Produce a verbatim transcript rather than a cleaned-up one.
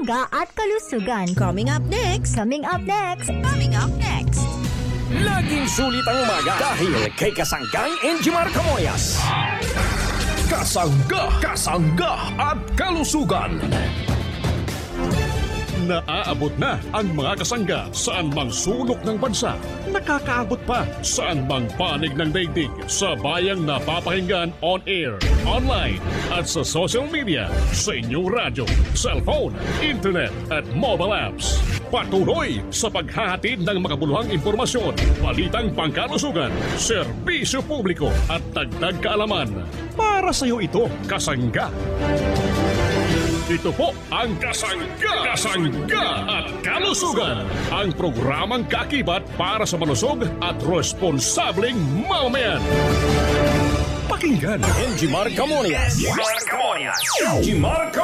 kasangga at kalusugan. Coming up next. Coming up next. Coming up next. Laging sulit ang umaga dahil kay Kasanggang Enjimar Camoyas. Kasangga, kasangga at kalusugan. Naaabot na ang mga kasangga saan mang sulok ng bansa. Nakakaabot pa saan mang panig ng daigdig sa bayang napapakinggan on air, online at sa social media, sa inyong radyo, cellphone, internet at mobile apps. Patuloy sa paghahatid ng makabuluhang impormasyon, balitang pangkalusugan, serbisyo publiko at dagdag kaalaman. Para sa iyo ito, Kasangga. Ito po ang Kasangga, Kasangga at Kalusugan, ang programang kakibat para sa malusog at responsableng mamamayan. Pakinggan. Enjimar Camoyas. Enjimar Camoyas. Enjimar Camoyas.